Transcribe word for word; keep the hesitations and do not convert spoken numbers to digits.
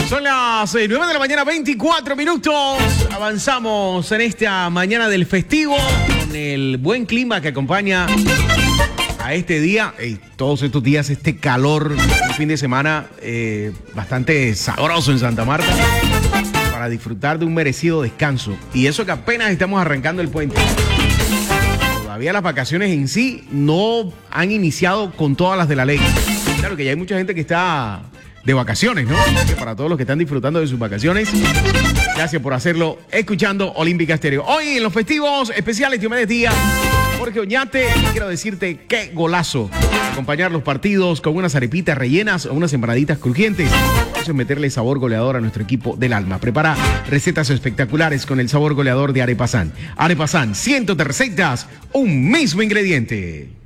Son las eh, nueve de la mañana, veinticuatro minutos. Avanzamos en esta mañana del festivo con el buen clima que acompaña a este día. Eh, todos estos días, este calor, un fin de semana eh, bastante sabroso en Santa Marta para disfrutar de un merecido descanso. Y eso que apenas estamos arrancando el puente. Todavía las vacaciones en sí no han iniciado con todas las de la ley. Claro que ya hay mucha gente que está de vacaciones, ¿no? Así que para todos los que están disfrutando de sus vacaciones, gracias por hacerlo escuchando Olímpica Estéreo. Hoy en los festivos especiales Diomedes Díaz, Jorge Oñate, quiero decirte qué golazo acompañar los partidos con unas arepitas rellenas o unas empanaditas crujientes. Eso es meterle sabor goleador a nuestro equipo del alma. Prepara recetas espectaculares con el sabor goleador de Arepasan. Arepasan, cientos de recetas, un mismo ingrediente.